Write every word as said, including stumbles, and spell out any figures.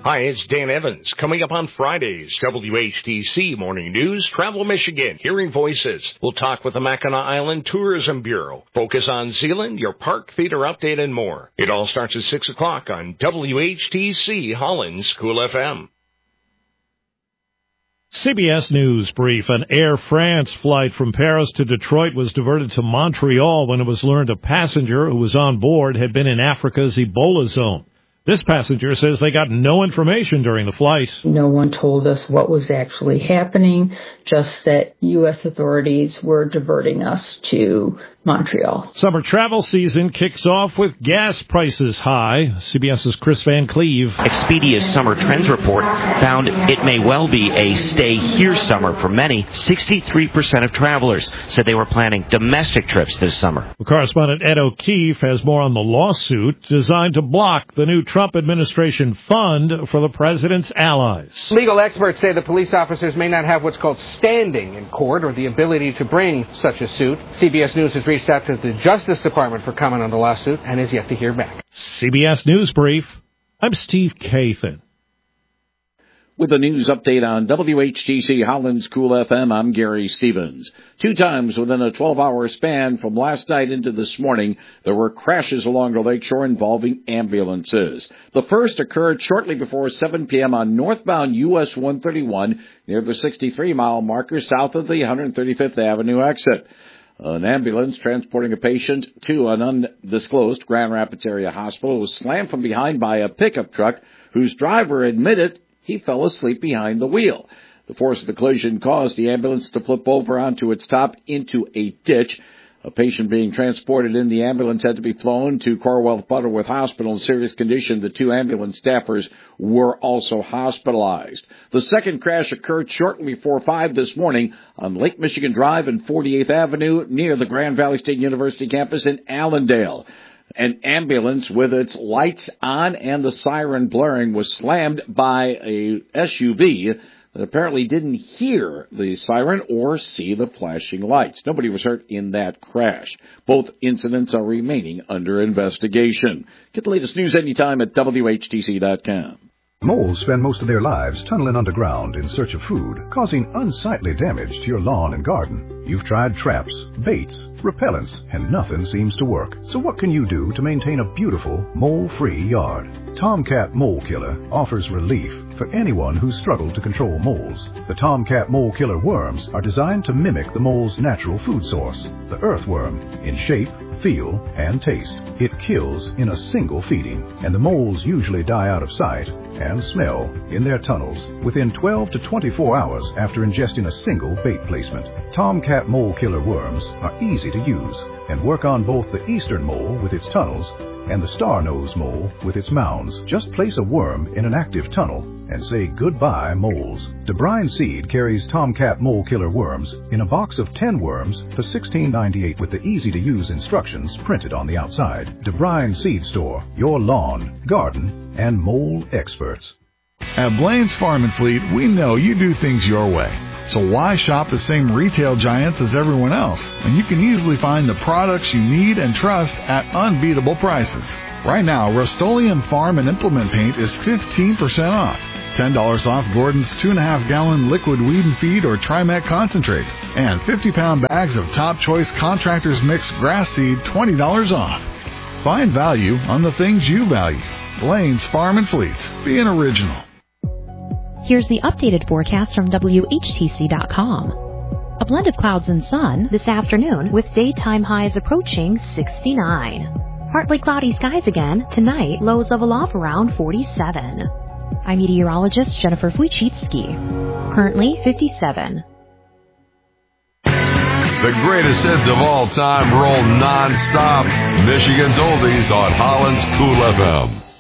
Hi, it's Dan Evans. Coming up on Friday's W H T C Morning News, Travel Michigan, Hearing Voices. We'll talk with the Mackinac Island Tourism Bureau. Focus on Zealand, your park theater update, and more. It all starts at six o'clock on W H T C Holland's Cool F M. C B S News brief. An Air France flight from Paris to Detroit was diverted to Montreal when it was learned a passenger who was on board had been in Africa's Ebola zone. This passenger says they got no information during the flight. No one told us what was actually happening, just that U S authorities were diverting us to Montreal. Summer travel season kicks off with gas prices high. CBS's Chris Van Cleve. Expedia's summer trends report found it may well be a stay here summer for many. sixty-three percent of travelers said they were planning domestic trips this summer. Correspondent Ed O'Keefe has more on the lawsuit designed to block the new Trump administration fund for the president's allies. Legal experts say the police officers may not have what's called standing in court or the ability to bring such a suit. C B S News has reached out to the Justice Department for comment on the lawsuit and is yet to hear back. C B S News Brief. I'm Steve Kathan. With a news update on W H T C Holland's Cool F M, I'm Gary Stevens. Two times within a twelve-hour span from last night into this morning, there were crashes along the lakeshore involving ambulances. The first occurred shortly before seven p.m. on northbound U S one thirty-one near the sixty-three mile marker south of the one hundred thirty-fifth Avenue exit. An ambulance transporting a patient to an undisclosed Grand Rapids area hospital was slammed from behind by a pickup truck whose driver admitted he fell asleep behind the wheel. The force of the collision caused the ambulance to flip over onto its top into a ditch. A patient being transported in the ambulance had to be flown to Corwell Butterworth Hospital in serious condition. The two ambulance staffers were also hospitalized. The second crash occurred shortly before five this morning on Lake Michigan Drive and forty-eighth Avenue near the Grand Valley State University campus in Allendale. An ambulance with its lights on and the siren blaring was slammed by a S U V that apparently didn't hear the siren or see the flashing lights. Nobody was hurt in that crash. Both incidents are remaining under investigation. Get the latest news anytime at W H T C dot com. Moles spend most of their lives tunneling underground in search of food, causing unsightly damage to your lawn and garden. You've tried traps, baits, repellents, and nothing seems to work. So what can you do to maintain a beautiful, mole-free yard? Tomcat Mole Killer offers relief for anyone who's struggled to control moles. The Tomcat Mole Killer worms are designed to mimic the mole's natural food source, the earthworm, in shape, feel, and taste. It kills in a single feeding, and the moles usually die out of sight and smell in their tunnels within twelve to twenty-four hours after ingesting a single bait placement. Tomcat Mole Killer worms are easy to use and work on both the eastern mole with its tunnels and the star-nosed mole with its mounds. Just place a worm in an active tunnel and say goodbye moles. DeBrine Seed carries Tomcat Mole Killer worms in a box of ten worms for sixteen ninety-eight with the easy-to-use instructions printed on the outside. DeBrine Seed Store, your lawn, garden, and mole experts. At Blaine's Farm and Fleet, we know you do things your way. So why shop the same retail giants as everyone else when you can easily find the products you need and trust at unbeatable prices? Right now, Rust-Oleum Farm and Implement Paint is fifteen percent off. ten dollars off Gordon's two and a half gallon liquid weed and feed or Trimac concentrate. And fifty pound bags of Top Choice Contractors Mix grass seed, twenty dollars off. Find value on the things you value. Blaine's Farm and Fleet. Be an original. Here's the updated forecast from W H T C dot com. A blend of clouds and sun this afternoon with daytime highs approaching sixty-nine. Partly cloudy skies again. Tonight, lows level off around forty-seven. I'm meteorologist Jennifer Wojcicki. Currently fifty-seven. The greatest hits of all time roll non-stop. Michigan's Oldies on Holland's Cool F M.